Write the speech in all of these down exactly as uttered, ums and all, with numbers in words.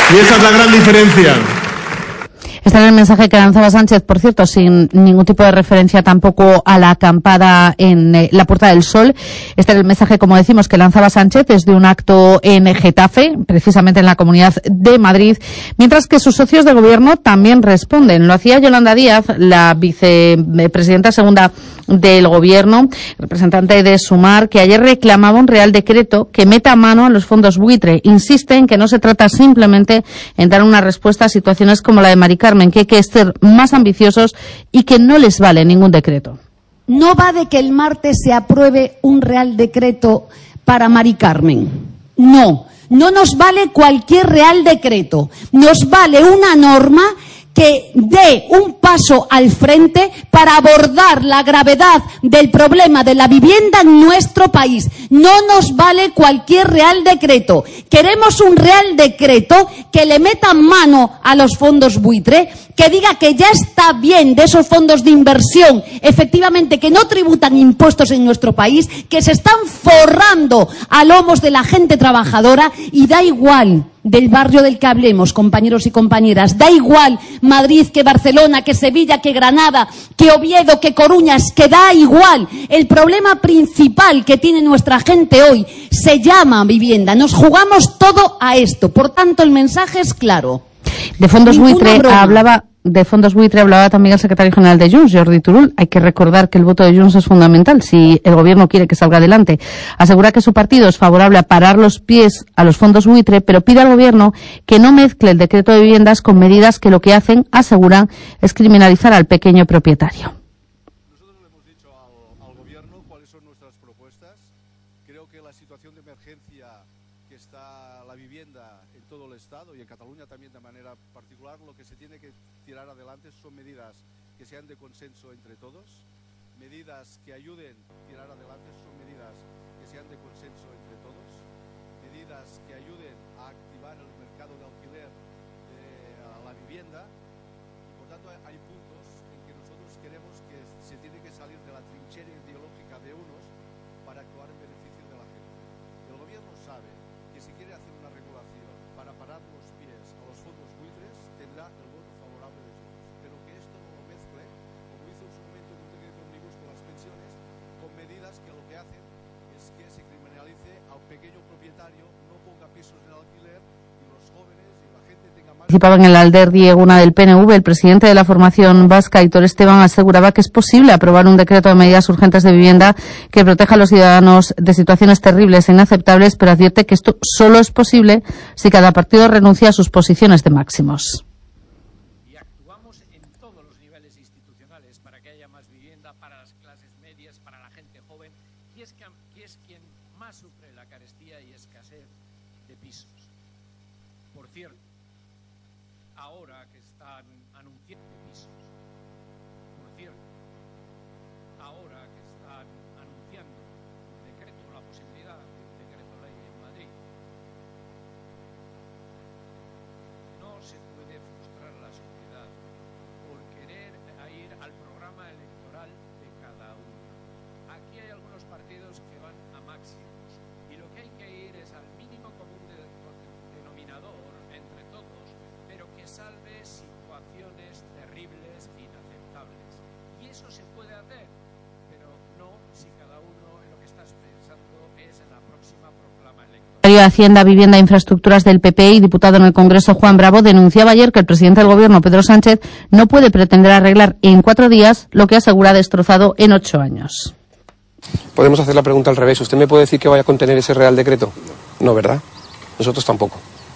Y esa es la gran diferencia. Este era el mensaje que lanzaba Sánchez, por cierto, sin ningún tipo de referencia tampoco a la acampada en eh, la Puerta del Sol. Este era el mensaje, como decimos, que lanzaba Sánchez desde un acto en Getafe, precisamente en la Comunidad de Madrid, mientras que sus socios de gobierno también responden. Lo hacía Yolanda Díaz, la vicepresidenta segunda del gobierno, representante de Sumar, que ayer reclamaba un real decreto que meta mano a los fondos buitre. Insiste en que no se trata simplemente en dar una respuesta a situaciones como la de Mari Carmen, que hay que ser más ambiciosos y que no les vale ningún decreto. No va de que el martes se apruebe un real decreto para Mari Carmen. No, no nos vale cualquier real decreto. Nos vale una norma que dé un paso al frente para abordar la gravedad del problema de la vivienda en nuestro país. No nos vale cualquier real decreto. Queremos un real decreto que le meta mano a los fondos buitre, que diga que ya está bien de esos fondos de inversión, efectivamente, que no tributan impuestos en nuestro país, que se están forrando a lomos de la gente trabajadora, y da igual del barrio del que hablemos, compañeros y compañeras, da igual Madrid que Barcelona, que Sevilla, que Granada, que Oviedo, que Coruñas, que da igual. El problema principal que tiene nuestra gente hoy se llama vivienda. Nos jugamos todo a esto. Por tanto, el mensaje es claro. De fondos Ninguna buitre broma. hablaba... De fondos buitre hablaba también el secretario general de Junts, Jordi Turull. Hay que recordar que el voto de Junts es fundamental si el gobierno quiere que salga adelante. Asegura que su partido es favorable a parar los pies a los fondos buitre, pero pide al gobierno que no mezcle el decreto de viviendas con medidas que lo que hacen, aseguran, es criminalizar al pequeño propietario. Nosotros le hemos dicho al, al gobierno cuáles son nuestras propuestas. Creo que la situación de emergencia que está la vivienda en todo el Estado y en Cataluña también de manera particular, lo que se tiene que tirar adelante son medidas que sean de consenso entre todos, medidas que ayuden a tirar adelante son medidas que sean de consenso entre todos, medidas que ayuden a activar el mercado de alquiler de la vivienda, y por tanto hay puntos en que nosotros queremos que se tiene que salir de la trinchera ideológica de unos para actuar en beneficio de la gente. El gobierno sabe que si quiere hacer una regulación para parar los pies a los fondos buitres, tendrá el voto favorable de todos, pero que esto no lo mezcle, como hizo en su momento en un decreto ómnibus con las pensiones, con medidas que lo que hacen es que se criminalice al pequeño propietario, no ponga pisos en alquiler y los jóvenes y la gente tenga más... Participaba en el Alderdi Eguna del P N V. El presidente de la formación vasca, Aitor Esteban, aseguraba que es posible aprobar un decreto de medidas urgentes de vivienda que proteja a los ciudadanos de situaciones terribles e inaceptables, pero advierte que esto solo es posible si cada partido renuncia a sus posiciones de máximos. Y actuamos en todos los niveles institucionales para que haya más vivienda para las clases medias, para la gente joven, que es, que, que es quien más sufre la carestía y escasez de pisos. Por cierto, ahora que están anunciando pisos, por cierto, ahora que están anunciando un decreto, la posibilidad de un decreto ley en Madrid, no se puede frustrar la sociedad por querer ir al programa electoral de cada uno. Aquí hay algunos partidos que van a máximos y lo que hay que ir es al mínimo común de, denominador entre todos, pero que salve situaciones terribles e inaceptables. Y eso se puede hacer, pero no si cada uno en lo que estás pensando es en la próxima proclama electoral. El secretario de Hacienda, Vivienda e Infraestructuras del P P y diputado en el Congreso, Juan Bravo, denunciaba ayer que el presidente del Gobierno, Pedro Sánchez, no puede pretender arreglar en cuatro días lo que asegura destrozado en ocho años. Podemos hacer la pregunta al revés. ¿Usted me puede decir que vaya a contener ese Real Decreto? No, ¿verdad? Nosotros tampoco.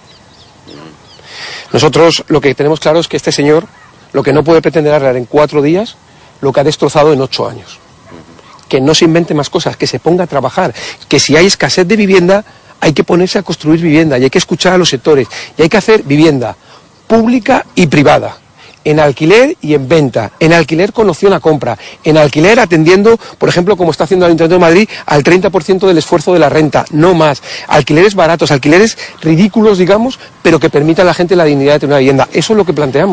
Nosotros lo que tenemos claro es que este señor lo que no puede pretender arreglar en cuatro días lo que ha destrozado en ocho años. Que no se invente más cosas, que se ponga a trabajar, que si hay escasez de vivienda hay que ponerse a construir vivienda y hay que escuchar a los sectores y hay que hacer vivienda pública y privada, en alquiler y en venta, en alquiler con opción a compra, en alquiler atendiendo, por ejemplo, como está haciendo el Ayuntamiento de Madrid, al treinta por ciento del esfuerzo de la renta, no más, alquileres baratos, alquileres ridículos, digamos, pero que permitan a la gente la dignidad de tener una vivienda. Eso es lo que planteamos.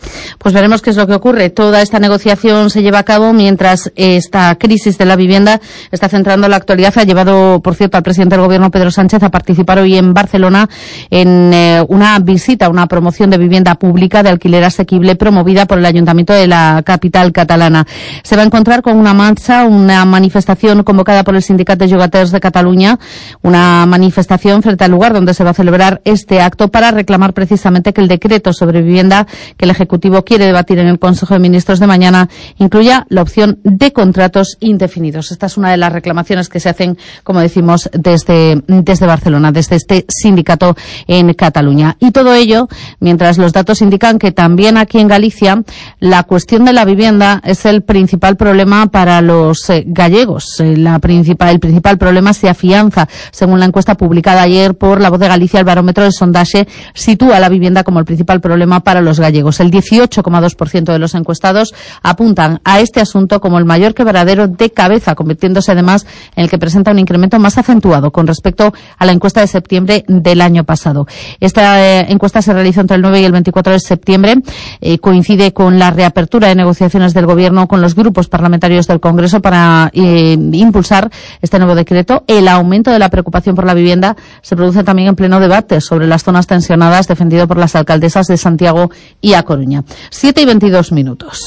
Pues veremos qué es lo que ocurre. Toda esta negociación se lleva a cabo mientras esta crisis de la vivienda está centrando la actualidad. Ha llevado, por cierto, al presidente del Gobierno, Pedro Sánchez, a participar hoy en Barcelona en eh, una visita, una promoción de vivienda pública de alquiler asequible promovida por el Ayuntamiento de la capital catalana. Se va a encontrar con una marcha, una manifestación convocada por el Sindicat de Llogaters de Cataluña, una manifestación frente al lugar donde se va a celebrar este acto para reclamar precisamente que el decreto sobre vivienda que el Ejecutivo quiere debatir en el Consejo de Ministros de mañana incluya la opción de contratos indefinidos. Esta es una de las reclamaciones que se hacen, como decimos, desde, desde Barcelona, desde este sindicato en Cataluña. Y todo ello mientras los datos indican que también aquí en Galicia la cuestión de la vivienda es el principal problema para los eh, gallegos. Eh, la principal, el principal problema se afianza, según la encuesta publicada ayer por La Voz de Galicia. El barómetro del sondaje sitúa la vivienda como el principal problema para los gallegos. El dieciocho coma dos por ciento de los encuestados apuntan a este asunto como el mayor quebradero de cabeza, convirtiéndose además en el que presenta un incremento más acentuado con respecto a la encuesta de septiembre del año pasado. Esta eh, encuesta se realizó entre el nueve y el veinticuatro de septiembre, eh, coincide con la reapertura de negociaciones del Gobierno con los grupos parlamentarios del Congreso para eh, impulsar este nuevo decreto. El aumento de la preocupación por la vivienda se produce también en pleno debate sobre las zonas tensionadas defendido por las alcaldesas de Santiago y A Coruña. siete y veintidós minutos.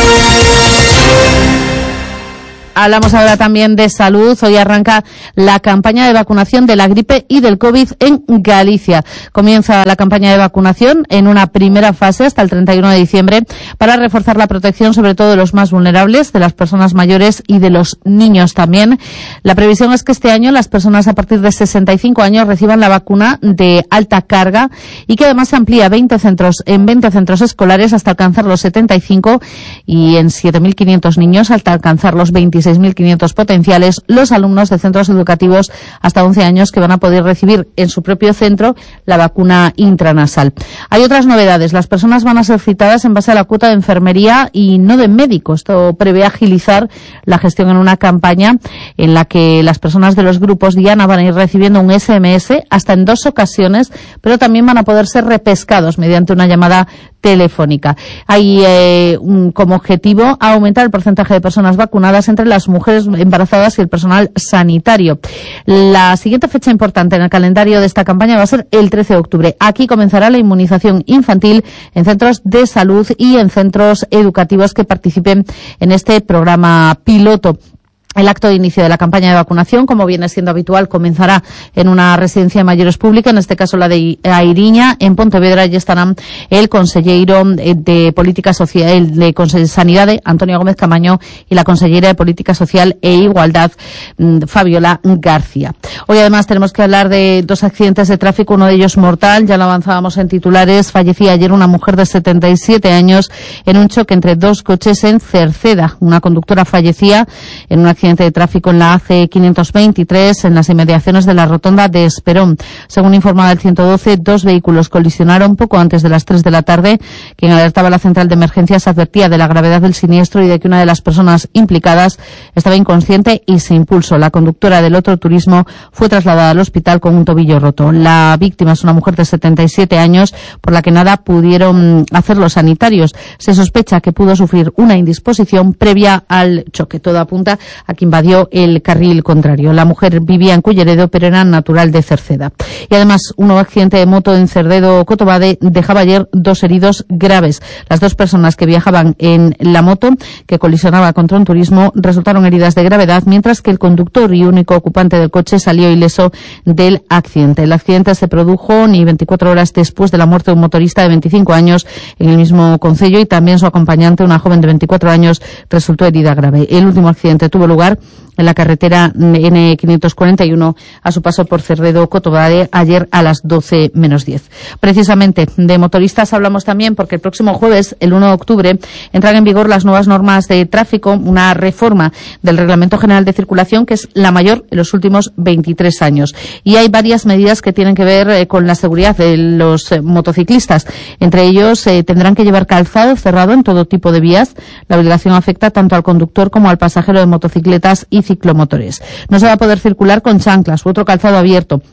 Hablamos ahora también de salud. Hoy arranca la campaña de vacunación de la gripe y del COVID en Galicia. Comienza la campaña de vacunación en una primera fase hasta el treinta y uno de diciembre para reforzar la protección sobre todo de los más vulnerables, de las personas mayores y de los niños también. La previsión es que este año las personas a partir de sesenta y cinco años reciban la vacuna de alta carga y que además se amplía a veinte centros, en veinte centros escolares hasta alcanzar los setenta y cinco y en siete mil quinientos niños hasta alcanzar los veintiséis mil quinientos potenciales los alumnos de centros educativos hasta once años que van a poder recibir en su propio centro la vacuna intranasal. Hay otras novedades. Las personas van a ser citadas en base a la cuota de enfermería y no de médico. Esto prevé agilizar la gestión en una campaña en la que las personas de los grupos Diana van a ir recibiendo un ese eme ese hasta en dos ocasiones, pero también van a poder ser repescados mediante una llamada telefónica. Hay eh, un, como objetivo aumentar el porcentaje de personas vacunadas entre las mujeres embarazadas y el personal sanitario. La siguiente fecha importante en el calendario de esta campaña va a ser el trece de octubre. Aquí comenzará la inmunización infantil en centros de salud y en centros educativos que participen en este programa piloto. El acto de inicio de la campaña de vacunación, como viene siendo habitual, comenzará en una residencia de mayores pública, en este caso la de Airiña, en Pontevedra. Allí estarán el consejero de Política Social, el de Sanidad, Antonio Gómez Camaño, y la consejera de Política Social e Igualdad, Fabiola García. Hoy además tenemos que hablar de dos accidentes de tráfico, uno de ellos mortal, ya lo avanzábamos en titulares. Fallecía ayer una mujer de setenta y siete años en un choque entre dos coches en Cerceda. Una conductora fallecía en una accidente de tráfico en la A C quinientos veintitrés en las inmediaciones de la rotonda de Esperón. Según informaba el ciento doce, dos vehículos colisionaron poco antes de las tres de la tarde. Quien alertaba a la central de emergencias advertía de la gravedad del siniestro y de que una de las personas implicadas estaba inconsciente y sin pulso. La conductora del otro turismo fue trasladada al hospital con un tobillo roto. La víctima es una mujer de setenta y siete años por la que nada pudieron hacer los sanitarios. Se sospecha que pudo sufrir una indisposición previa al choque. Todo apunta a que invadió el carril contrario. La mujer vivía en Culleredo, pero era natural de Cerceda. Y además, un nuevo accidente de moto en Cerdedo-Cotobade dejaba ayer dos heridos graves. Las dos personas que viajaban en la moto, que colisionaba contra un turismo, resultaron heridas de gravedad, mientras que el conductor y único ocupante del coche salió ileso del accidente. El accidente se produjo ni veinticuatro horas después de la muerte de un motorista de veinticinco años en el mismo concello, y también su acompañante, una joven de veinticuatro años, resultó herida grave. El último accidente tuvo lugar en la carretera ene quinientos cuarenta y uno a su paso por Cerredo-Cotobade ayer a las doce menos diez. Precisamente de motoristas hablamos también porque el próximo jueves, el uno de octubre, entran en vigor las nuevas normas de tráfico, una reforma del Reglamento General de Circulación que es la mayor en los últimos veintitrés años. Y hay varias medidas que tienen que ver eh, con la seguridad de los eh, motociclistas. Entre ellos, eh, tendrán que llevar calzado cerrado en todo tipo de vías. La obligación afecta tanto al conductor como al pasajero de motocicletas y ciclomotores. No se va a poder circular con chanclas u otro calzado abierto.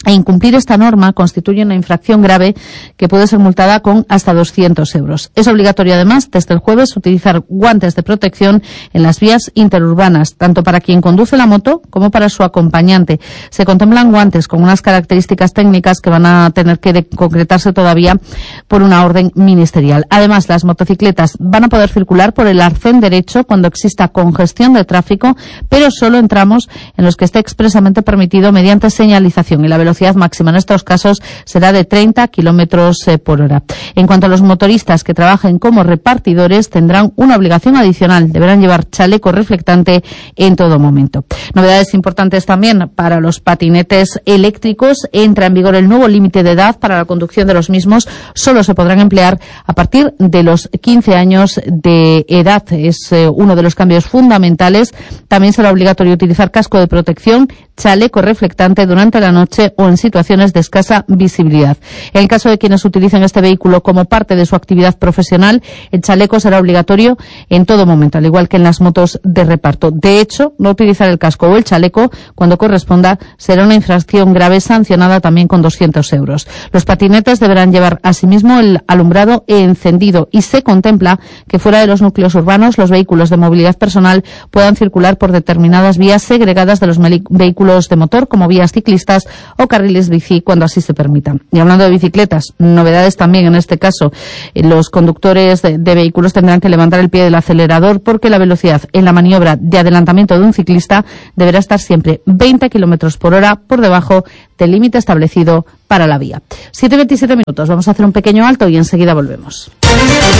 E incumplir esta norma constituye una infracción grave que puede ser multada con hasta doscientos euros. Es obligatorio, además, desde el jueves, utilizar guantes de protección en las vías interurbanas, tanto para quien conduce la moto como para su acompañante. Se contemplan guantes con unas características técnicas que van a tener que concretarse todavía por una orden ministerial. Además, las motocicletas van a poder circular por el arcén derecho cuando exista congestión de tráfico, pero solo en tramos en los que esté expresamente permitido mediante señalización, y la velocidad La velocidad máxima en estos casos será de treinta kilómetros por hora. En cuanto a los motoristas que trabajen como repartidores, tendrán una obligación adicional. Deberán llevar chaleco reflectante en todo momento. Novedades importantes también para los patinetes eléctricos. Entra en vigor el nuevo límite de edad para la conducción de los mismos. Solo se podrán emplear a partir de los quince años de edad. Es eh, uno de los cambios fundamentales. También será obligatorio utilizar casco de protección, chaleco reflectante durante la noche o en situaciones de escasa visibilidad. En el caso de quienes utilicen este vehículo como parte de su actividad profesional, el chaleco será obligatorio en todo momento, al igual que en las motos de reparto. De hecho, no utilizar el casco o el chaleco cuando corresponda será una infracción grave sancionada también con doscientos euros. Los patinetes deberán llevar asimismo el alumbrado encendido, y se contempla que fuera de los núcleos urbanos los vehículos de movilidad personal puedan circular por determinadas vías segregadas de los vehículos de motor, como vías ciclistas o carriles bici, cuando así se permitan. Y hablando de bicicletas, novedades también en este caso. Los conductores de, de vehículos tendrán que levantar el pie del acelerador, porque la velocidad en la maniobra de adelantamiento de un ciclista deberá estar siempre veinte kilómetros por hora por debajo del límite establecido para la vía. siete y veintisiete minutos. Vamos a hacer un pequeño alto y enseguida volvemos.